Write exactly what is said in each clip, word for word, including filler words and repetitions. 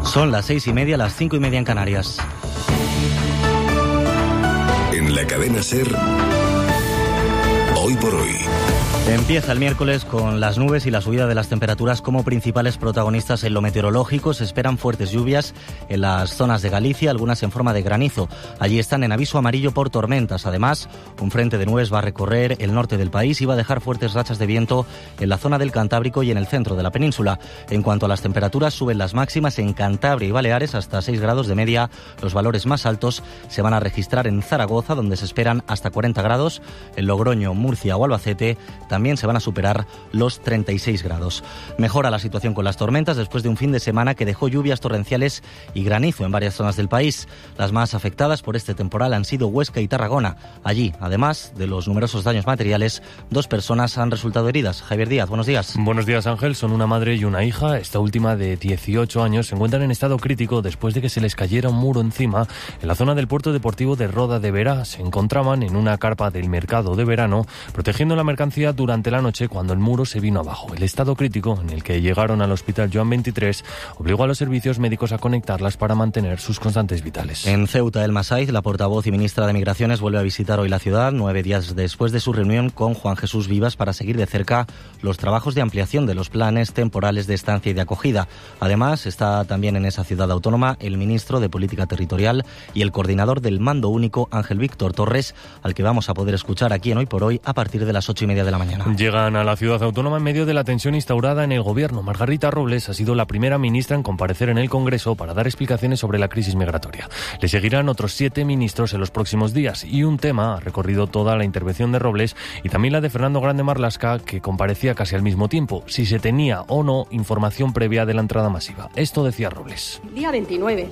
Son las seis y media, las cinco y media en Canarias. En la cadena SER, Hoy por Hoy. Empieza el miércoles con las nubes y la subida de las temperaturas como principales protagonistas en lo meteorológico. Se esperan fuertes lluvias en las zonas de Galicia, algunas en forma de granizo. Allí están en aviso amarillo por tormentas. Además, un frente de nubes va a recorrer el norte del país y va a dejar fuertes rachas de viento en la zona del Cantábrico y en el centro de la península. En cuanto a las temperaturas, suben las máximas en Cantabria y Baleares hasta seis grados de media. Los valores más altos se van a registrar en Zaragoza, donde se esperan hasta cuarenta grados. En Logroño, Murcia o Albacete también se van a superar los treinta y seis grados. Mejora la situación con las tormentas después de un fin de semana que dejó lluvias torrenciales y granizo en varias zonas del país. Las más afectadas por este temporal han sido Huesca y Tarragona. Allí, además de los numerosos daños materiales, dos personas han resultado heridas. Javier Díaz, buenos días. Buenos días, Ángel. Son una madre y una hija. Esta última, de dieciocho años, se encuentran en estado crítico después de que se les cayera un muro encima en la zona del puerto deportivo de Roda de Berá. Se encontraban en una carpa del mercado de verano protegiendo la mercancía durante la noche cuando el muro se vino abajo. El estado crítico en el que llegaron al hospital Joan veintitrés obligó a los servicios médicos a conectarlas para mantener sus constantes vitales. En Ceuta, Elma Saiz, la portavoz y ministra de Migraciones, vuelve a visitar hoy la ciudad, nueve días después de su reunión con Juan Jesús Vivas para seguir de cerca los trabajos de ampliación de los planes temporales de estancia y de acogida. Además, está también en esa ciudad autónoma el ministro de Política Territorial y el coordinador del Mando Único, Ángel Víctor Torres, al que vamos a poder escuchar aquí en Hoy por Hoy a partir de las ocho y media de la mañana. Llegan a la ciudad autónoma en medio de la tensión instaurada en el gobierno. Margarita Robles ha sido la primera ministra en comparecer en el Congreso para dar explicaciones sobre la crisis migratoria. Le seguirán otros siete ministros en los próximos días y un tema ha recorrido toda la intervención de Robles y también la de Fernando Grande Marlaska, que comparecía casi al mismo tiempo, si se tenía o no información previa de la entrada masiva. Esto decía Robles. El día veintinueve,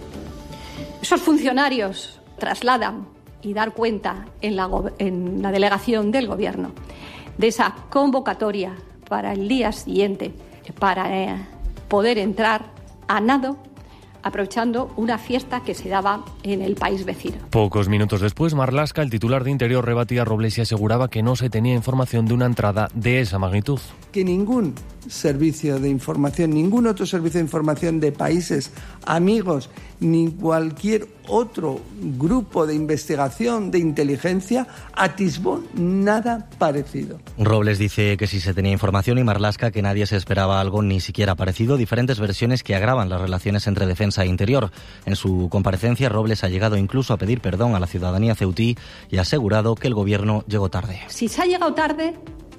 esos funcionarios trasladan y dar cuenta en la, en la delegación del gobierno de esa convocatoria para el día siguiente, para eh, poder entrar a nado, aprovechando una fiesta que se daba en el país vecino. Pocos minutos después, Marlaska, el titular de Interior, rebatía a Robles y aseguraba que no se tenía información de una entrada de esa magnitud. Que ningún servicio de información, ningún otro servicio de información de países amigos, ni cualquier otro grupo de investigación de inteligencia atisbó nada parecido. Robles dice que sí se tenía información y Marlaska que nadie se esperaba algo ni siquiera parecido, diferentes versiones que agravan las relaciones entre defensa e interior. En su comparecencia, Robles ha llegado incluso a pedir perdón a la ciudadanía ceutí y ha asegurado que el gobierno llegó tarde. Si se ha llegado tarde,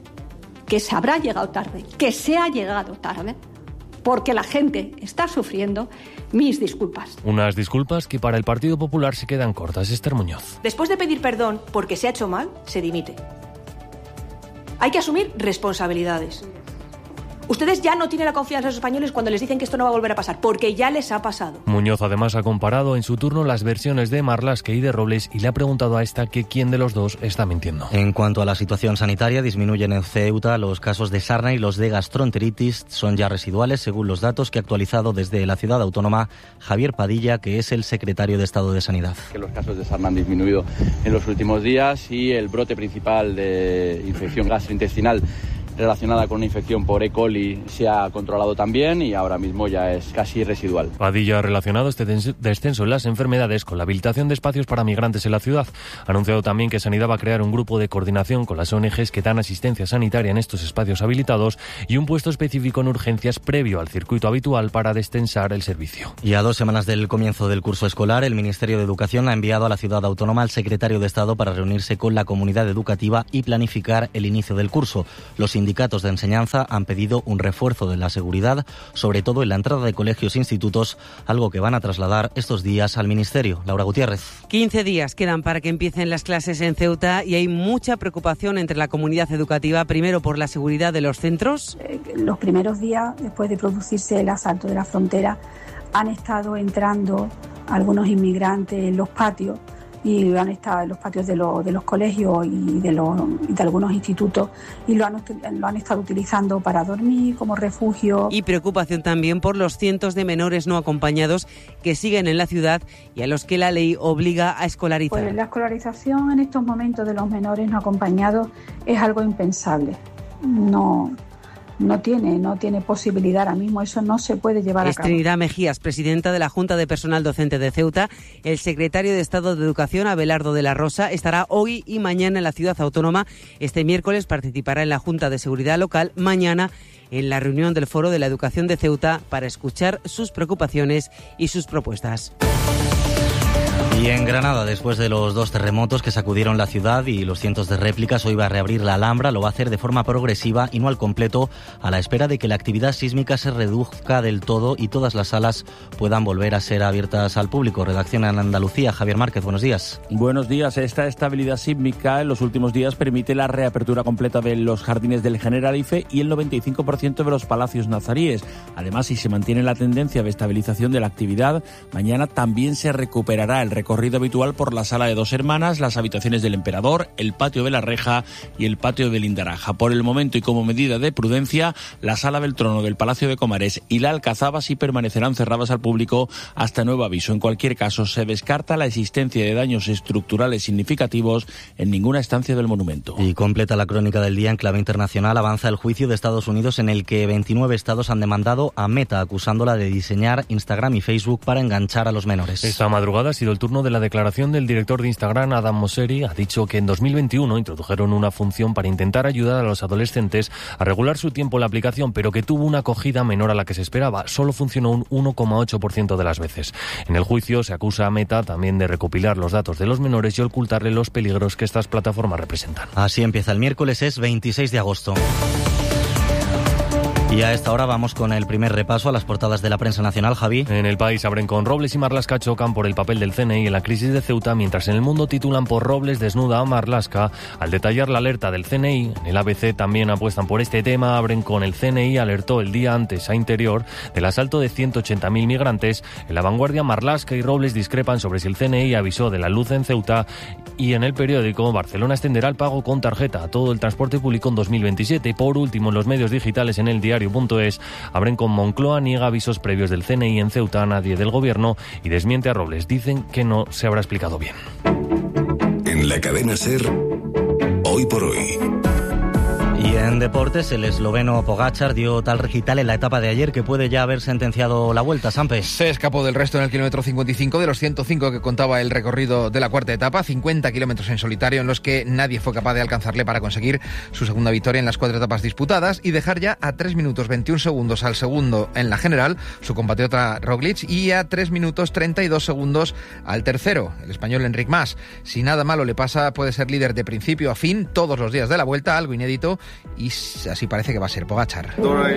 que se habrá llegado tarde, que se ha llegado tarde, porque la gente está sufriendo, mis disculpas. Unas disculpas que para el Partido Popular se quedan cortas. Esther Muñoz. Después de pedir perdón porque se ha hecho mal, se dimite. Hay que asumir responsabilidades. Ustedes ya no tienen la confianza de los españoles cuando les dicen que esto no va a volver a pasar, porque ya les ha pasado. Muñoz además ha comparado en su turno las versiones de Marlaska y de Robles y le ha preguntado a esta que quién de los dos está mintiendo. En cuanto a la situación sanitaria, disminuyen en Ceuta los casos de sarna y los de gastroenteritis son ya residuales, según los datos que ha actualizado desde la ciudad autónoma Javier Padilla, que es el secretario de Estado de Sanidad. Que los casos de sarna han disminuido en los últimos días y el brote principal de infección gastrointestinal relacionada con una infección por E. coli se ha controlado también y ahora mismo ya es casi residual. Padilla ha relacionado este descenso en las enfermedades con la habilitación de espacios para migrantes en la ciudad. Ha anunciado también que Sanidad va a crear un grupo de coordinación con las O N Ges que dan asistencia sanitaria en estos espacios habilitados y un puesto específico en urgencias previo al circuito habitual para destensar el servicio. Y a dos semanas del comienzo del curso escolar, el Ministerio de Educación ha enviado a la ciudad autónoma al secretario de Estado para reunirse con la comunidad educativa y planificar el inicio del curso. Los sindicatos de enseñanza han pedido un refuerzo de la seguridad, sobre todo en la entrada de colegios e institutos, algo que van a trasladar estos días al Ministerio. Laura Gutiérrez. quince días quedan para que empiecen las clases en Ceuta y hay mucha preocupación entre la comunidad educativa, primero por la seguridad de los centros. Los primeros días, después de producirse el asalto de la frontera, han estado entrando algunos inmigrantes en los patios y han estado en los patios de, lo, de los colegios y de, los, de algunos institutos y lo han, lo han estado utilizando para dormir como refugio. Y preocupación también por los cientos de menores no acompañados que siguen en la ciudad y a los que la ley obliga a escolarizar. Pues la escolarización en estos momentos de los menores no acompañados es algo impensable. No, no tiene, no tiene posibilidad ahora mismo, eso no se puede llevar a es cabo. Trinidad Mejías, presidenta de la Junta de Personal Docente de Ceuta. El secretario de Estado de Educación, Abelardo de la Rosa, estará hoy y mañana en la ciudad autónoma. Este miércoles participará en la Junta de Seguridad Local, mañana en la reunión del Foro de la Educación de Ceuta para escuchar sus preocupaciones y sus propuestas. Y en Granada, después de los dos terremotos que sacudieron la ciudad y los cientos de réplicas, hoy va a reabrir la Alhambra. Lo va a hacer de forma progresiva y no al completo, a la espera de que la actividad sísmica se reduzca del todo y todas las salas puedan volver a ser abiertas al público. Redacción en Andalucía, Javier Márquez, buenos días. Buenos días. Esta estabilidad sísmica en los últimos días permite la reapertura completa de los jardines del Generalife y el noventa y cinco por ciento de los palacios nazaríes. Además, si se mantiene la tendencia de estabilización de la actividad, mañana también se recuperará el recorrido habitual por la Sala de Dos Hermanas, las habitaciones del Emperador, el Patio de la Reja y el Patio del Indaraja. Por el momento y como medida de prudencia, la Sala del Trono del Palacio de Comares y la Alcazaba sí permanecerán cerradas al público hasta nuevo aviso. En cualquier caso, se descarta la existencia de daños estructurales significativos en ninguna estancia del monumento. Y completa la crónica del día en clave internacional. Avanza el juicio de Estados Unidos en el que veintinueve estados han demandado a Meta, acusándola de diseñar Instagram y Facebook para enganchar a los menores. Esta madrugada ha sido el turno de la declaración del director de Instagram, Adam Mosseri. Ha dicho que en dos mil veintiuno introdujeron una función para intentar ayudar a los adolescentes a regular su tiempo en la aplicación, pero que tuvo una acogida menor a la que se esperaba. Solo funcionó un uno coma ocho por ciento de las veces. En el juicio se acusa a Meta también de recopilar los datos de los menores y ocultarle los peligros que estas plataformas representan. Así empieza el miércoles, es veintiséis de agosto. Y a esta hora vamos con el primer repaso a las portadas de la prensa nacional, Javi. En El País abren con Robles y Marlaska chocan por el papel del C N I en la crisis de Ceuta, mientras en El Mundo titulan por Robles desnuda a Marlaska al detallar la alerta del C N I. En el A B C también apuestan por este tema, abren con el C N I alertó el día antes a Interior del asalto de ciento ochenta mil migrantes. En La Vanguardia, Marlaska y Robles discrepan sobre si el C N I avisó de la luz en Ceuta. Y en El Periódico, Barcelona extenderá el pago con tarjeta a todo el transporte público en dos mil veintisiete. Por último, en los medios digitales, en El Diario punto es, abren con Moncloa niega avisos previos del C N I en Ceuta a nadie del gobierno y desmiente a Robles. Dicen que no se habrá explicado bien. En la cadena SER, hoy por hoy. Y en deportes, el esloveno Pogačar dio tal recital en la etapa de ayer que puede ya haber sentenciado la vuelta. Sampe. Se escapó del resto en el kilómetro cincuenta y cinco de los ciento cinco que contaba el recorrido de la cuarta etapa, cincuenta kilómetros en solitario en los que nadie fue capaz de alcanzarle para conseguir su segunda victoria en las cuatro etapas disputadas y dejar ya a tres minutos veintiún segundos al segundo en la general, su compatriota Roglic, y a tres minutos treinta y dos segundos al tercero, el español Enric Mas. Si nada malo le pasa, puede ser líder de principio a fin todos los días de la vuelta, algo inédito, y así parece que va a ser Pogačar.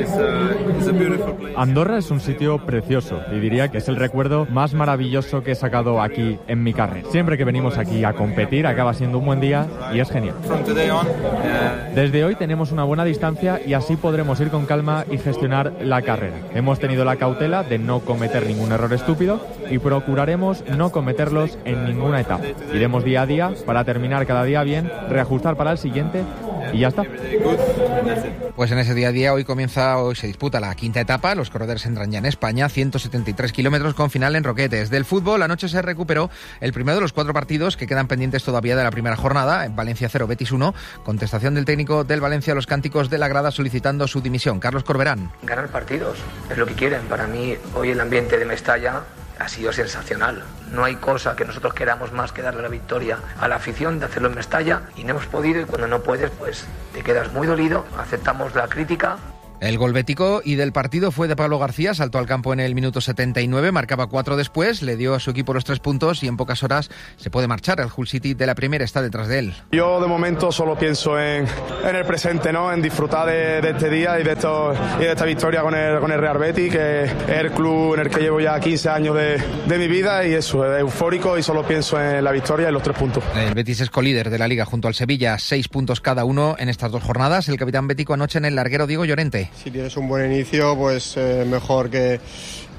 Andorra es un sitio precioso y diría que es el recuerdo más maravilloso que he sacado aquí en mi carrera. Siempre que venimos aquí a competir acaba siendo un buen día y es genial. Desde hoy tenemos una buena distancia y así podremos ir con calma y gestionar la carrera. Hemos tenido la cautela de no cometer ningún error estúpido y procuraremos no cometerlos en ninguna etapa. Iremos día a día para terminar cada día bien, reajustar para el siguiente y ya está. Pues en ese día a día hoy comienza, hoy se disputa la quinta etapa, los corredores entran ya en España, ciento setenta y tres kilómetros con final en Roquetes. Del fútbol, anoche se recuperó el primero de los cuatro partidos que quedan pendientes todavía de la primera jornada, en Valencia cero, Betis uno, contestación del técnico del Valencia a los cánticos de la grada solicitando su dimisión. Carlos Corberán. Ganar partidos, es lo que quieren. Para mí, hoy el ambiente de Mestalla ha sido sensacional. No hay cosa que nosotros queramos más que darle la victoria a la afición, de hacerlo en Mestalla, y no hemos podido, y cuando no puedes, pues te quedas muy dolido, aceptamos la crítica. El gol bético y del partido fue de Pablo García, saltó al campo en el minuto setenta y nueve, marcaba cuatro después, le dio a su equipo los tres puntos y en pocas horas se puede marchar. El Hull City de la Premier está detrás de él. Yo de momento solo pienso en, en el presente, ¿no? En disfrutar de, de este día y de, esto, y de esta victoria con el, con el Real Betis, que es el club en el que llevo ya quince años de, de mi vida, y eso, es eufórico y solo pienso en la victoria y los tres puntos. El Betis es colíder de la Liga junto al Sevilla, seis puntos cada uno en estas dos jornadas. El capitán bético anoche en el larguero Diego Llorente. Si tienes un buen inicio, pues eh, mejor que,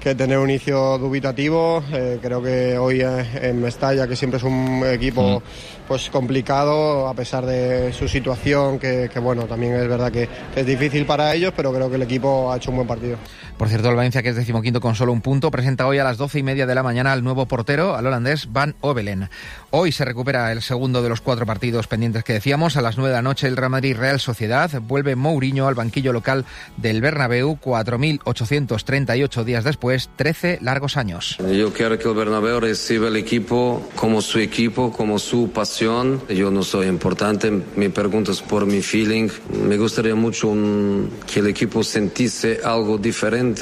que tener un inicio dubitativo. Eh, creo que hoy en Mestalla, que siempre es un equipo mm. pues complicado, a pesar de su situación, que, que bueno, también es verdad que, que es difícil para ellos, pero creo que el equipo ha hecho un buen partido. Por cierto, el Valencia, que es decimoquinto con solo un punto, presenta hoy a las doce y media de la mañana al nuevo portero, al holandés Van Ovelen. Hoy se recupera el segundo de los cuatro partidos pendientes que decíamos. A las nueve de la noche el Real Madrid Real Sociedad. Vuelve Mourinho al banquillo local del Bernabéu, cuatro mil ochocientos treinta y ocho días después, trece largos años. Yo quiero que el Bernabéu reciba el equipo como su equipo, como su pasión. Yo no soy importante, me preguntas por mi feeling. Me gustaría mucho un, que el equipo sintiese algo diferente.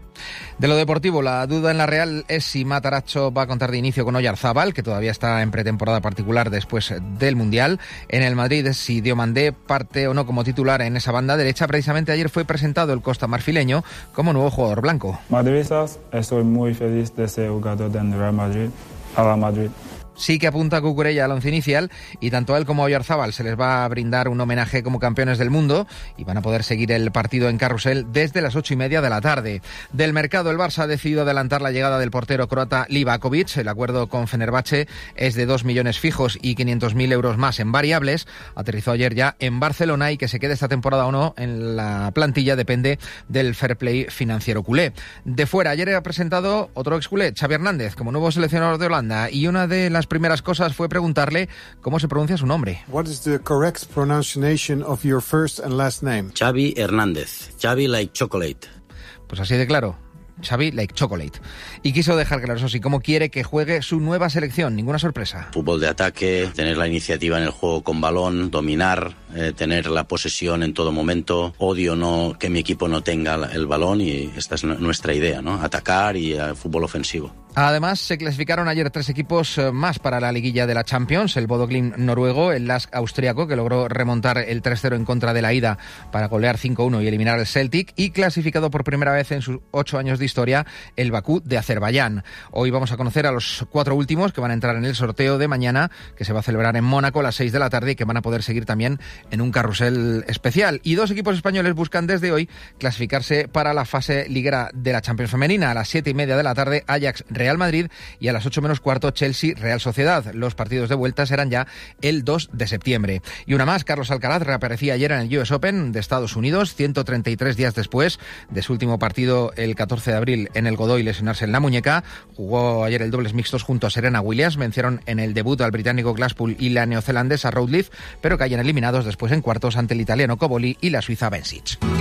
De lo deportivo, la duda en la Real es si Matarazzo va a contar de inicio con Oyarzábal, que todavía está en pretemporada particular después del Mundial. En el Madrid, si Diomandé parte o no como titular en esa banda derecha. Precisamente ayer fue presentado el costa marfileño como nuevo jugador blanco. Madridistas, estoy muy feliz de ser jugador del Real Madrid. A la Madrid. Sí que apunta Cucurella al once inicial y tanto a él como a Oyarzábal se les va a brindar un homenaje como campeones del mundo y van a poder seguir el partido en Carrusel desde las ocho y media de la tarde. Del mercado, el Barça ha decidido adelantar la llegada del portero croata Livakovic. El acuerdo con Fenerbahce es de dos millones fijos y quinientos mil euros más en variables. Aterrizó ayer ya en Barcelona y que se quede esta temporada o no en la plantilla depende del fair play financiero culé. De fuera, ayer ha presentado otro ex culé, Xavi Hernández, como nuevo seleccionador de Holanda, y una de las primeras cosas fue preguntarle cómo se pronuncia su nombre. What is the correct pronunciation of your first and last name? Xavi Hernández. Xavi like chocolate. Pues así de claro. Xavi like chocolate. Y quiso dejar claro, eso sí, cómo quiere que juegue su nueva selección. Ninguna sorpresa. Fútbol de ataque, tener la iniciativa en el juego con balón, dominar, eh, tener la posesión en todo momento. Odio no que mi equipo no tenga el balón y esta es nuestra idea, ¿no? Atacar y uh, fútbol ofensivo. Además, se clasificaron ayer tres equipos más para la liguilla de la Champions. El Bodo Glimt noruego, el Lask austriaco, que logró remontar el tres cero en contra de la ida para golear cinco uno y eliminar al Celtic. Y clasificado por primera vez en sus ocho años de historia, el Bakú de Azerbaiyán. Hoy vamos a conocer a los cuatro últimos que van a entrar en el sorteo de mañana, que se va a celebrar en Mónaco a las seis de la tarde y que van a poder seguir también en un carrusel especial. Y dos equipos españoles buscan desde hoy clasificarse para la fase liguera de la Champions femenina. A las siete y media de la tarde, Ajax Real Madrid y a las ocho menos cuarto Chelsea Real Sociedad. Los partidos de vuelta serán ya el dos de septiembre. Y una más, Carlos Alcaraz reaparecía ayer en el U S Open de Estados Unidos, ciento treinta y tres días después de su último partido el catorce de abril en el Godoy lesionarse en la muñeca. Jugó ayer el dobles mixtos junto a Serena Williams, vencieron en el debut al británico Glasspool y la neozelandesa Routledge, pero caían eliminados después en cuartos ante el italiano Cobolli y la suiza Bencic.